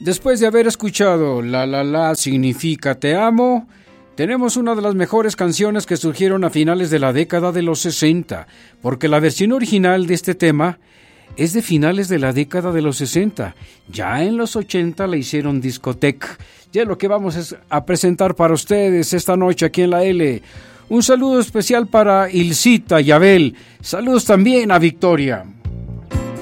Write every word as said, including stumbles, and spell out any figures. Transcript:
Después de haber escuchado La La La significa te amo, tenemos una de las mejores canciones que surgieron a finales de la década de los sesenta, porque la versión original de este tema es de finales de la década de los sesenta. Ya en los ochenta la hicieron discoteca. Ya lo que vamos es a presentar para ustedes esta noche aquí en la L. Un saludo especial para Ilcita y Abel. Saludos también a Victoria.